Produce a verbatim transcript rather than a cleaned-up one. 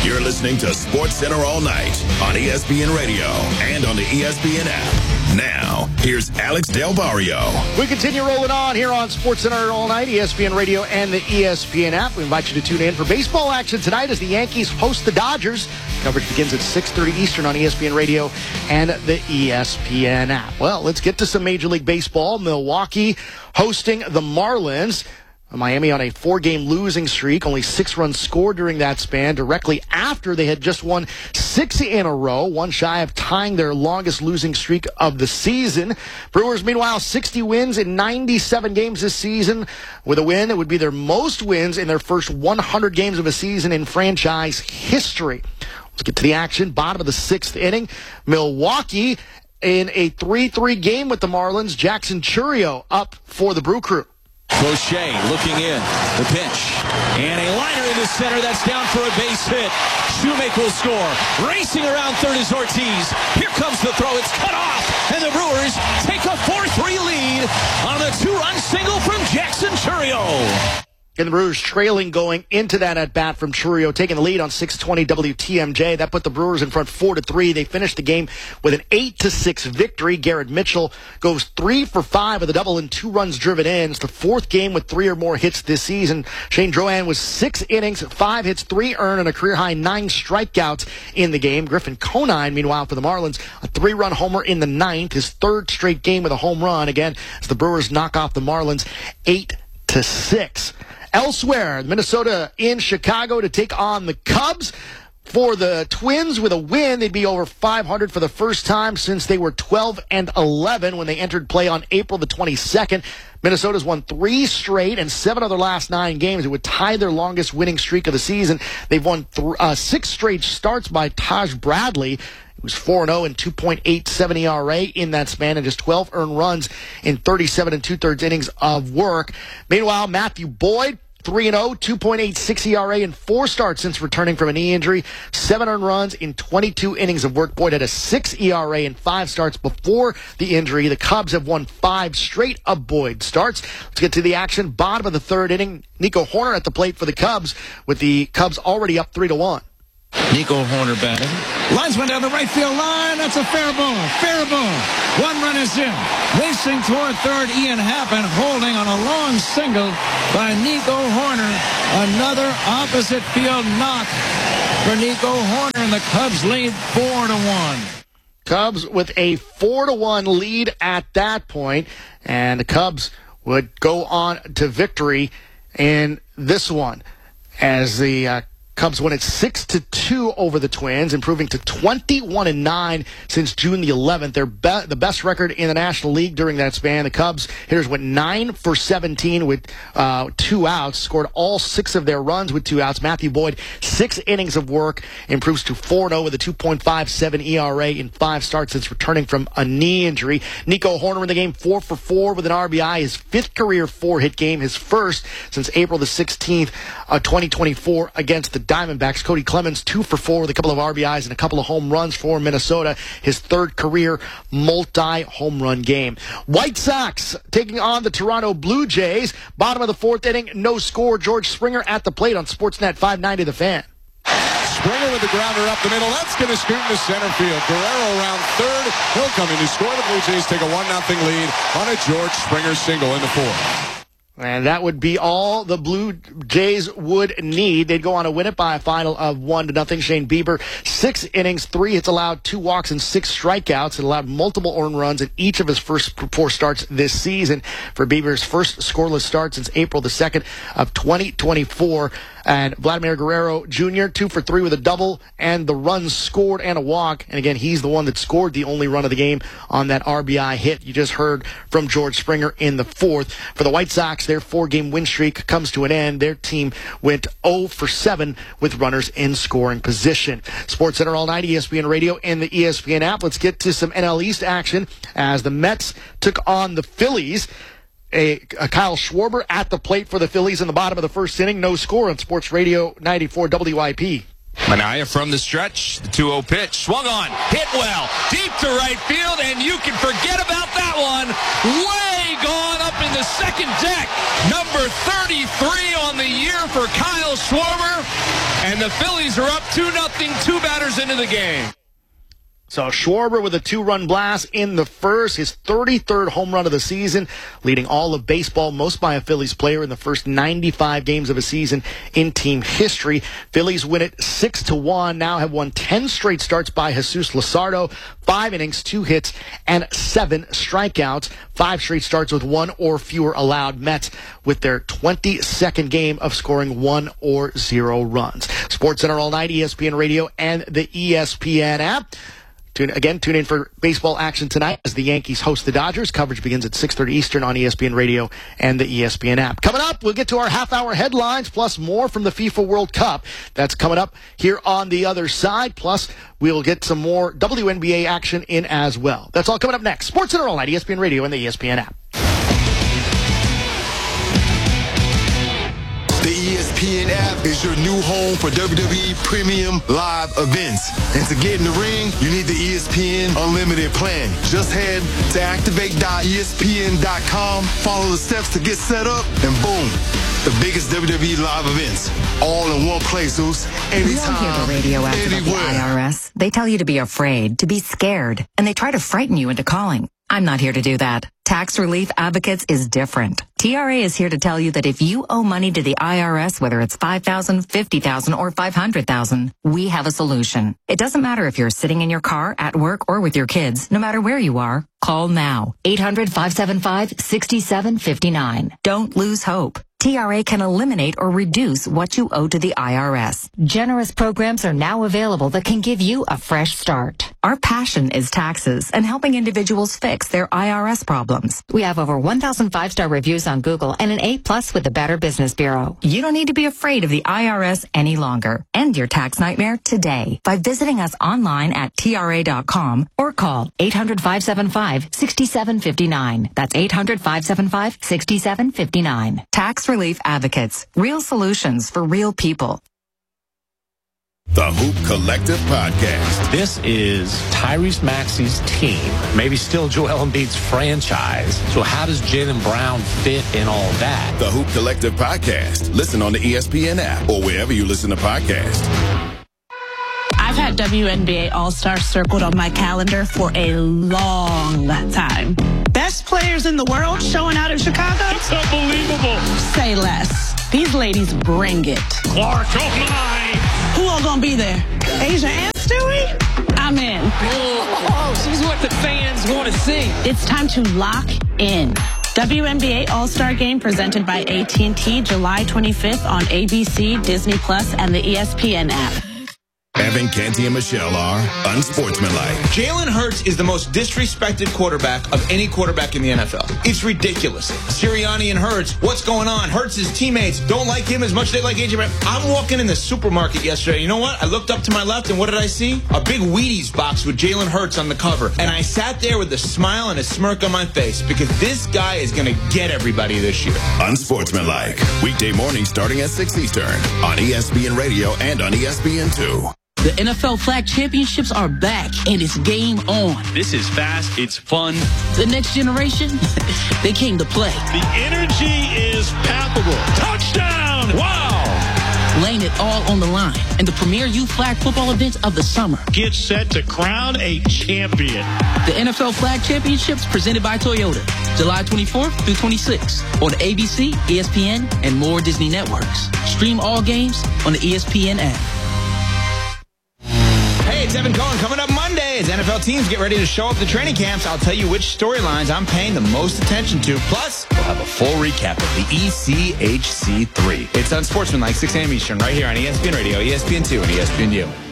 You're listening to Sports Center all night on E S P N Radio and on the E S P N app. Now, here's Alex Del Barrio. We continue rolling on here on Sports Center all night, E S P N Radio and the E S P N app. We invite you to tune in for baseball action tonight as the Yankees host the Dodgers. Coverage begins at six thirty Eastern on E S P N Radio and the E S P N app. Well, let's get to some Major League Baseball. Milwaukee hosting the Marlins. Miami on a four-game losing streak, only six runs scored during that span, directly after they had just won six in a row, one shy of tying their longest losing streak of the season. Brewers, meanwhile, sixty wins in ninety-seven games this season. With a win, it would be their most wins in their first one hundred games of a season in franchise history. Let's get to the action. Bottom of the sixth inning, Milwaukee in a three three game with the Marlins. Jackson Chourio up for the Brew Crew. Crochet looking in, the pitch, and a liner into center that's down for a base hit. Shoemaker will score. Racing around third is Ortiz. Here comes the throw. It's cut off, and the Brewers take a four three lead on a two-run single from Jackson Chourio. And the Brewers trailing going into that at-bat from Chourio, taking the lead on six twenty W T M J. That put the Brewers in front four to three. They finished the game with an eight to six victory. Garrett Mitchell goes three for five with a double and two runs driven in. It's the fourth game with three or more hits this season. Shane Drohan was six innings, five hits, three earned, and a career-high nine strikeouts in the game. Griffin Conine, meanwhile, for the Marlins, a three-run homer in the ninth, his third straight game with a home run. Again, as the Brewers knock off the Marlins eight to six. Elsewhere, Minnesota in Chicago to take on the Cubs. For the Twins, with a win, they'd be over five hundred for the first time since they were twelve and eleven when they entered play on April the twenty-second. Minnesota's won three straight and seven of their last nine games. It would tie their longest winning streak of the season. They've won th- uh, six straight starts by Taj Bradley. He was four and oh and two point eight seven E R A in that span and just twelve earned runs in thirty-seven and two-thirds innings of work. Meanwhile, Matthew Boyd, three and oh, two point eight six E R A in four starts since returning from a knee injury. Seven earned runs in twenty-two innings of work. Boyd had a six E R A in five starts before the injury. The Cubs have won five straight of Boyd starts. Let's get to the action. Bottom of the third inning, Nico Hoerner at the plate for the Cubs, with the Cubs already up three to one. Nico Hoerner batting. Linesman down the right field line. That's a fair ball. Fair ball. One run is in. Racing toward third, Ian Happen holding on a long single by Nico Hoerner. Another opposite field knock for Nico Hoerner, and the Cubs lead four to one. Cubs with a four to one lead at that point, and the Cubs would go on to victory in this one as the uh, Cubs win it six to two over the Twins, improving to twenty-one and nine since June the eleventh. They're be- the best record in the National League during that span. The Cubs hitters went nine for seventeen with uh, two outs, scored all six of their runs with two outs. Matthew Boyd, six innings of work, improves to four and oh with a two point five seven E R A in five starts since returning from a knee injury. Nico Hoerner in the game, four for four with an R B I, his fifth career four-hit game, his first since April the sixteenth, uh, twenty twenty-four against the Diamondbacks. Cody Clemens, two for four with a couple of R B Is and a couple of home runs for Minnesota. His third career multi-home run game. White Sox taking on the Toronto Blue Jays. Bottom of the fourth inning, no score. George Springer at the plate on Sportsnet five ninety The Fan. Springer with the grounder up the middle. That's going to scoot into center field. Guerrero around third. He'll come in to score. The Blue Jays take a one nothing lead on a George Springer single in the fourth. And that would be all the Blue Jays would need. They'd go on to win it by a final of one to nothing. Shane Bieber, six innings, three hits allowed, two walks, and six strikeouts. It allowed multiple earned runs in each of his first four starts this season. For Bieber's first scoreless start since April the second of twenty twenty-four. And Vladimir Guerrero Junior, two for three with a double and the runs scored and a walk. And again, he's the one that scored the only run of the game on that R B I hit you just heard from George Springer in the fourth. For the White Sox, their four-game win streak comes to an end. Their team went oh for seven with runners in scoring position. Sports Center all night, E S P N Radio and the E S P N app. Let's get to some N L East action as the Mets took on the Phillies. A, a Kyle Schwarber at the plate for the Phillies in the bottom of the first inning. No score on Sports Radio ninety-four W I P. Manaea from the stretch, the two oh pitch, swung on, hit well, deep to right field, and you can forget about that one. Way three gone up in the second deck. Number thirty-three on the year for Kyle Schwarber. And the Phillies are up two nothing, two batters into the game. So Schwarber with a two-run blast in the first, his thirty-third home run of the season, leading all of baseball, most by a Phillies player in the first ninety-five games of a season in team history. Phillies win it six to one, now have won ten straight starts by Jesus Luzardo, five innings, two hits, and seven strikeouts. Five straight starts with one or fewer allowed. Mets with their twenty-second game of scoring one or zero runs. SportsCenter all night, E S P N Radio, and the E S P N app. Tune, again, tune in for baseball action tonight as the Yankees host the Dodgers. Coverage begins at six thirty Eastern on E S P N Radio and the E S P N app. Coming up, we'll get to our half-hour headlines, plus more from the FIFA World Cup. That's coming up here on the other side. Plus, we'll get some more W N B A action in as well. That's all coming up next. SportsCenter all night, E S P N Radio and the E S P N app. The E S P N app is your new home for W W E Premium Live events. And to get in the ring, you need the E S P N Unlimited plan. Just head to activate dot E S P N dot com, follow the steps to get set up, and boom, the biggest W W E live events. All in one place, Zeus. Anytime, you don't hear the radio ads about the I R S. They tell you to be afraid, to be scared, and they try to frighten you into calling. I'm not here to do that. Tax Relief Advocates is different. T R A is here to tell you that if you owe money to the I R S, whether it's five thousand dollars, fifty thousand dollars, or five hundred thousand dollars, we have a solution. It doesn't matter if you're sitting in your car, at work, or with your kids. No matter where you are, call now. eight hundred, five seven five, six seven five nine. Don't lose hope. T R A can eliminate or reduce what you owe to the I R S. Generous programs are now available that can give you a fresh start. Our passion is taxes and helping individuals fix their I R S problems. We have over one thousand five-star reviews on Google and an A plus with the Better Business Bureau. You don't need to be afraid of the I R S any longer. End your tax nightmare today by visiting us online at T R A dot com or call eight hundred, five seven five, six seven five nine. That's eight hundred, five seven five, six seven five nine. Tax Relief Advocates. Real solutions for real people. The Hoop Collective Podcast. This is Tyrese Maxey's team, maybe still Joel Embiid's franchise. So how does Jaylen Brown fit in all that? The Hoop Collective Podcast. Listen on the E S P N app or wherever you listen to podcasts. I've had W N B A All-Stars circled on my calendar for a long time. Best players in the world showing out in Chicago? It's unbelievable. Say less. These ladies bring it. Clark, oh my. Who all gonna be there? Asia and Stewie? I'm in. Oh, she's what the fans want to see. It's time to lock in. W N B A All-Star Game presented by A T and T July twenty-fifth on A B C, Disney Plus, and the E S P N app. Evan, Canty, and Michelle are unsportsmanlike. Jalen Hurts is the most disrespected quarterback of any quarterback in the N F L. It's ridiculous. Sirianni and Hurts, what's going on? Hurts' teammates don't like him as much as they like A J Brown. I'm walking in the supermarket yesterday. You know what? I looked up to my left, and what did I see? A big Wheaties box with Jalen Hurts on the cover. And I sat there with a smile and a smirk on my face because this guy is going to get everybody this year. Unsportsmanlike. Weekday morning starting at six Eastern on E S P N Radio and on E S P N two. The N F L Flag Championships are back, and it's game on. This is fast. It's fun. The next generation, they came to play. The energy is palpable. Touchdown! Wow! Laying it all on the line in the premier youth flag football event of the summer. Get set to crown a champion. The N F L Flag Championships presented by Toyota, July twenty-fourth through twenty-sixth on A B C, E S P N, and more Disney networks. Stream all games on the E S P N app. Hey, it's Evan Cohen. Coming up Monday as N F L teams get ready to show up to training camps, I'll tell you which storylines I'm paying the most attention to. Plus, we'll have a full recap of the E C H C three. It's Unsportsmanlike, six a.m. Eastern, right here on E S P N Radio, E S P N two, and E S P N U.